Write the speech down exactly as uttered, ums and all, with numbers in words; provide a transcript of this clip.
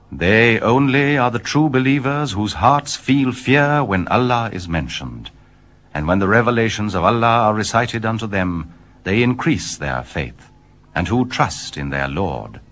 They only are the true believers whose hearts feel fear when Allah is mentioned. And when the revelations of Allah are recited unto them, they increase their faith, and who trust in their Lord.